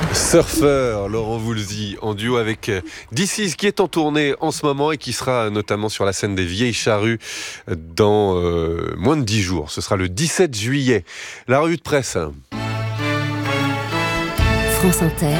Surfeur, Laurent Voulzy, en duo avec This Is, qui est en tournée en ce moment et qui sera notamment sur la scène des Vieilles Charrues dans moins de 10 jours. Ce sera le 17 juillet. La revue de presse. France Inter,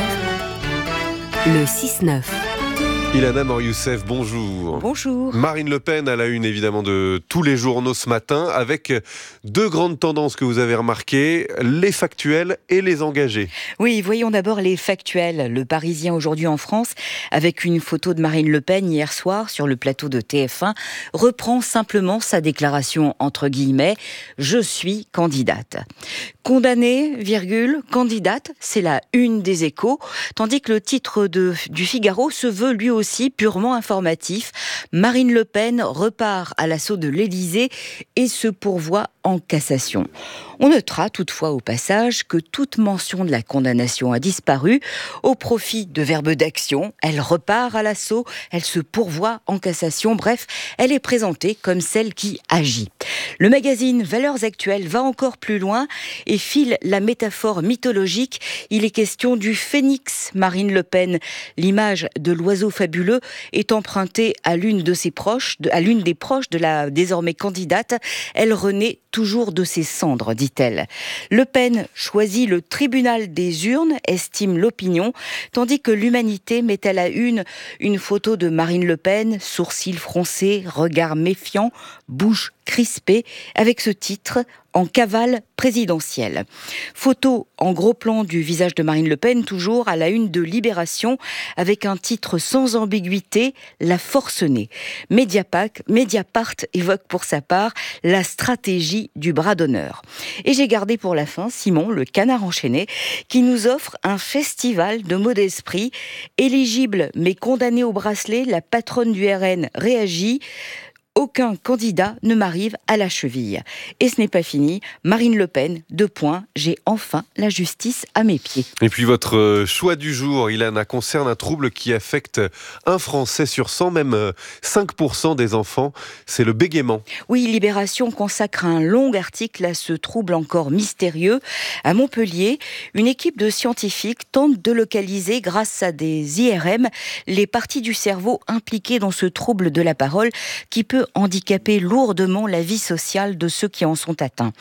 le 6-9. Ilana Mor-Youssef, bonjour. Bonjour. Marine Le Pen à la une évidemment de tous les journaux ce matin, avec deux grandes tendances que vous avez remarquées, les factuels et les engagés. Oui, voyons d'abord les factuels. Le Parisien aujourd'hui en France, avec une photo de Marine Le Pen hier soir sur le plateau de TF1, reprend simplement sa déclaration entre guillemets « Je suis candidate ». Condamnée, candidate, c'est la une des Échos, tandis que le titre du Figaro se veut lui aussi purement informatif. Marine Le Pen repart à l'assaut de l'Élysée et se pourvoit en cassation. On notera toutefois au passage que toute mention de la condamnation a disparu au profit de verbes d'action. Elle repart à l'assaut, elle se pourvoit en cassation, bref, elle est présentée comme celle qui agit. Le magazine Valeurs Actuelles va encore plus loin et file la métaphore mythologique. Il est question du phénix Marine Le Pen. L'image de l'oiseau fabuleux est empruntée à l'une des proches de la désormais candidate. Elle renaît toujours de ses cendres, dit-elle. Le Pen choisit le tribunal des urnes, estime l'opinion, tandis que l'Humanité met à la une photo de Marine Le Pen, sourcils froncés, regard méfiant, bouche crispée, avec ce titre « En cavale présidentielle ». Photo en gros plan du visage de Marine Le Pen, toujours à la une de Libération, avec un titre sans ambiguïté, « La forcenée ». Mediapart évoque pour sa part la stratégie du bras d'honneur. Et j'ai gardé pour la fin Simon, le canard enchaîné, qui nous offre un festival de mots d'esprit. Éligible mais condamnée au bracelet, la patronne du RN réagit. Aucun candidat ne m'arrive à la cheville. Et ce n'est pas fini. Marine Le Pen, j'ai enfin la justice à mes pieds. Et puis votre choix du jour, Ilana, concerne un trouble qui affecte un Français sur 100, même 5% des enfants. C'est le bégaiement. Oui, Libération consacre un long article à ce trouble encore mystérieux. À Montpellier, une équipe de scientifiques tente de localiser, grâce à des IRM, les parties du cerveau impliquées dans ce trouble de la parole qui peut handicaper lourdement la vie sociale de ceux qui en sont atteints.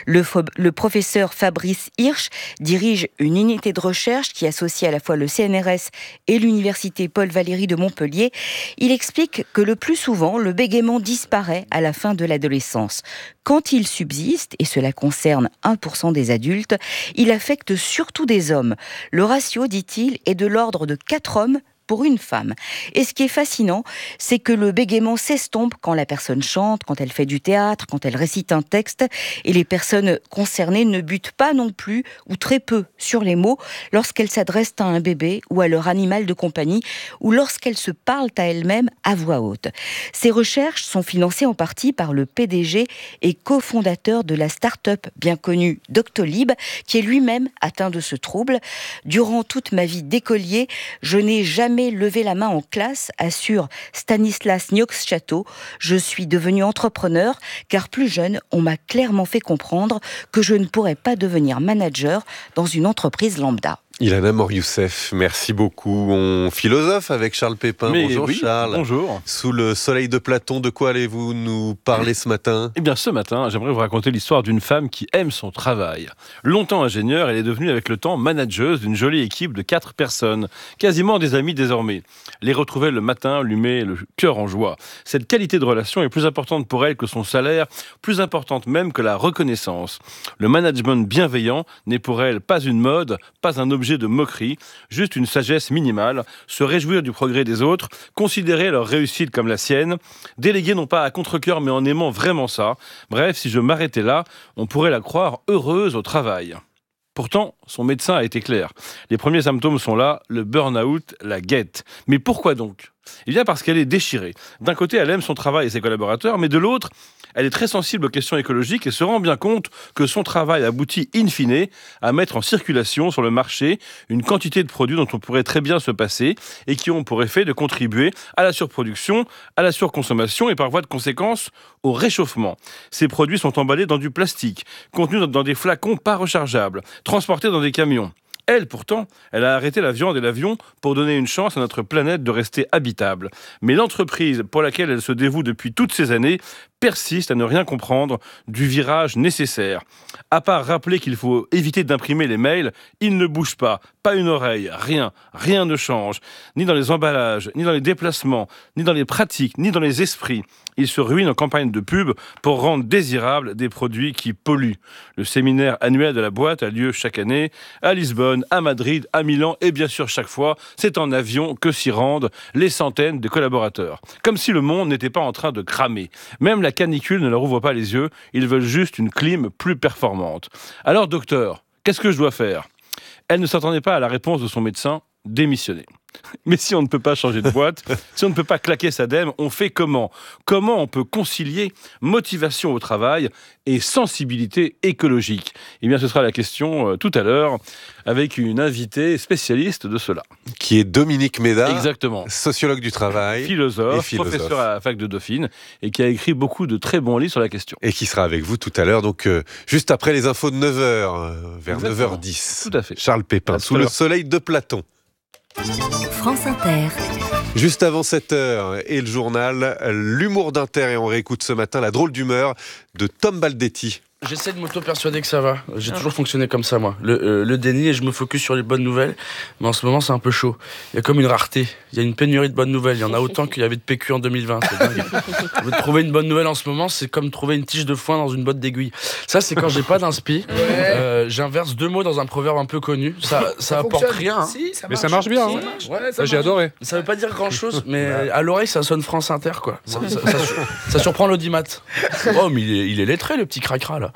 Le professeur Fabrice Hirsch dirige une unité de recherche qui associe à la fois le CNRS et l'université Paul Valéry de Montpellier. Il explique que le plus souvent, le bégaiement disparaît à la fin de l'adolescence. Quand il subsiste, et cela concerne 1% des adultes, il affecte surtout des hommes. Le ratio, dit-il, est de l'ordre de 4 hommes pour une femme. Et ce qui est fascinant, c'est que le bégaiement s'estompe quand la personne chante, quand elle fait du théâtre, quand elle récite un texte, et les personnes concernées ne butent pas non plus, ou très peu, sur les mots, lorsqu'elles s'adressent à un bébé ou à leur animal de compagnie, ou lorsqu'elles se parlent à elles-mêmes à voix haute. Ces recherches sont financées en partie par le PDG et cofondateur de la start-up bien connue Doctolib, qui est lui-même atteint de ce trouble. Durant toute ma vie d'écolier, je n'ai jamais levé la main en classe, assure Stanislas Niox-Chateau. Je suis devenu entrepreneur car plus jeune, on m'a clairement fait comprendre que je ne pourrais pas devenir manager dans une entreprise lambda. Ilana Mor-Youssef, merci beaucoup. On philosophe avec Charles Pépin. Bonjour oui, Charles. Bonjour. Sous le soleil de Platon, de quoi allez-vous nous parler ce matin ? Eh bien ce matin, j'aimerais vous raconter l'histoire d'une femme qui aime son travail. Longtemps ingénieure, elle est devenue avec le temps manageuse d'une jolie équipe de 4 personnes, quasiment des amis désormais. Les retrouver le matin lui met le cœur en joie. Cette qualité de relation est plus importante pour elle que son salaire, plus importante même que la reconnaissance. Le management bienveillant n'est pour elle pas une mode, pas un objet de moquerie, juste une sagesse minimale, se réjouir du progrès des autres, considérer leur réussite comme la sienne, déléguer non pas à contre-cœur mais en aimant vraiment ça. Bref, si je m'arrêtais là, on pourrait la croire heureuse au travail. Pourtant, son médecin a été clair. Les premiers symptômes sont là, le burn-out la guette. Mais pourquoi donc ? Eh bien parce qu'elle est déchirée. D'un côté, elle aime son travail et ses collaborateurs, mais de l'autre, elle est très sensible aux questions écologiques et se rend bien compte que son travail aboutit in fine à mettre en circulation sur le marché une quantité de produits dont on pourrait très bien se passer et qui ont pour effet de contribuer à la surproduction, à la surconsommation et par voie de conséquence au réchauffement. Ces produits sont emballés dans du plastique, contenus dans des flacons pas rechargeables, transportés dans des camions. Elle, pourtant, elle a arrêté la viande et l'avion pour donner une chance à notre planète de rester habitable. Mais l'entreprise pour laquelle elle se dévoue depuis toutes ces années persiste à ne rien comprendre du virage nécessaire. À part rappeler qu'il faut éviter d'imprimer les mails, il ne bouge pas une oreille, rien ne change, ni dans les emballages, ni dans les déplacements, ni dans les pratiques, ni dans les esprits. Il se ruine en campagne de pub pour rendre désirables des produits qui polluent. Le séminaire annuel de la boîte a lieu chaque année à Lisbonne, à Madrid, à Milan, et bien sûr chaque fois, c'est en avion que s'y rendent les centaines de collaborateurs. Comme si le monde n'était pas en train de cramer. Même la canicule ne leur ouvre pas les yeux, ils veulent juste une clim plus performante. Alors docteur, qu'est-ce que je dois faire ? Elle ne s'attendait pas à la réponse de son médecin, démissionner. Mais si on ne peut pas changer de boîte, si on ne peut pas claquer sa dème, on fait comment ? Comment on peut concilier motivation au travail et sensibilité écologique ? Eh bien, ce sera la question tout à l'heure avec une invitée spécialiste de cela. Qui est Dominique Méda, Exactement. Sociologue du travail, philosophe, professeur à la fac de Dauphine et qui a écrit beaucoup de très bons livres sur la question. Et qui sera avec vous tout à l'heure, donc juste après les infos de 9h, vers Exactement. 9h10. Tout à fait. Charles Pépin, sous le soleil de Platon. France Inter. Juste avant 7h et le journal, l'humour d'Inter, et on réécoute ce matin la drôle d'humeur de Tom Baldetti. J'essaie de m'auto-persuader que ça va. J'ai toujours fonctionné comme ça, moi. Le déni, et je me focus sur les bonnes nouvelles. Mais en ce moment, c'est un peu chaud. Il y a comme une rareté. Il y a une pénurie de bonnes nouvelles. Il y en a autant qu'il y avait de PQ en 2020. C'est dingue. Trouver une bonne nouvelle en ce moment, c'est comme trouver une tige de foin dans une botte d'aiguilles. Ça, c'est quand j'ai pas d'inspi. J'inverse 2 mots dans un proverbe un peu connu. Ça apporte rien. Hein. Si, ça marche. Mais ça marche bien. Si, Hein. ouais, Ça, j'ai adoré. Ça veut pas dire grand-chose, mais à l'oreille, ça sonne France Inter, quoi. Ça surprend l'audimat. Oh, mais il est lettré, le petit cracra, là.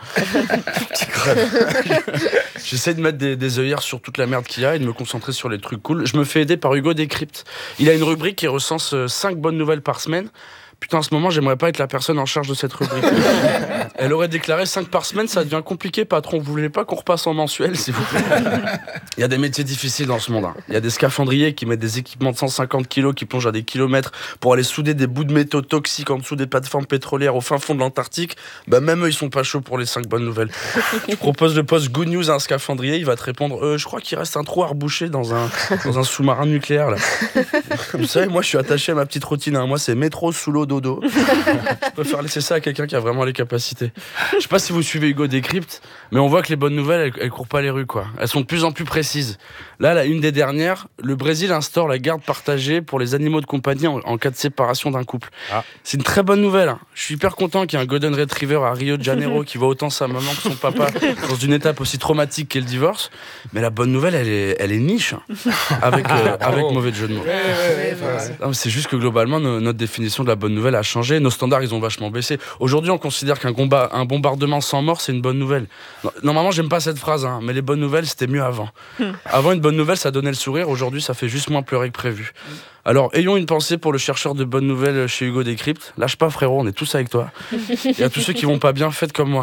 J'essaie de mettre des œillères sur toute la merde qu'il y a et de me concentrer sur les trucs cool. Je me fais aider par Hugo Décrypte. Il a une rubrique qui recense 5 bonnes nouvelles par semaine. Putain, en ce moment, j'aimerais pas être la personne en charge de cette rubrique. Elle aurait déclaré 5 par semaine, ça devient compliqué, patron. Vous voulez pas qu'on repasse en mensuel, s'il vous plaît ? Il y a des métiers difficiles dans ce monde. Hein. Il y a des scaphandriers qui mettent des équipements de 150 kilos qui plongent à des kilomètres pour aller souder des bouts de métaux toxiques en dessous des plateformes pétrolières au fin fond de l'Antarctique. Bah, même eux, ils sont pas chauds pour les 5 bonnes nouvelles. Tu proposes le poste Good News à un scaphandrier, il va te répondre je crois qu'il reste un trou à reboucher dans un sous-marin nucléaire, là. Vous savez, moi, je suis attaché à ma petite routine. Hein. Moi, c'est métro, sous l'eau, dodo. Je préfère laisser ça à quelqu'un qui a vraiment les capacités. Je sais pas si vous suivez Hugo Décrypte, mais on voit que les bonnes nouvelles, elles courent pas les rues, quoi. Elles sont de plus en plus précises. Là, une des dernières, le Brésil instaure la garde partagée pour les animaux de compagnie en cas de séparation d'un couple. Ah. C'est une très bonne nouvelle. Hein. Je suis hyper content qu'il y ait un Golden Retriever à Rio de Janeiro qui voit autant sa maman que son papa dans une étape aussi traumatique qu'est le divorce. Mais la bonne nouvelle, elle est niche, hein, avec mauvais jeu de mots. Non, c'est juste que globalement, notre définition de la bonne nouvelle a changé. Nos standards, ils ont vachement baissé. Aujourd'hui, on considère qu'un bombardement sans mort, c'est une bonne nouvelle. Normalement, j'aime pas cette phrase, hein, mais les bonnes nouvelles, c'était mieux avant. Avant, une bonne nouvelle, ça donnait le sourire. Aujourd'hui, ça fait juste moins pleurer que prévu. Alors, ayons une pensée pour le chercheur de bonnes nouvelles chez Hugo Décrypte. Lâche pas, frérot, on est tous avec toi. Et à tous ceux qui vont pas bien, faites comme moi.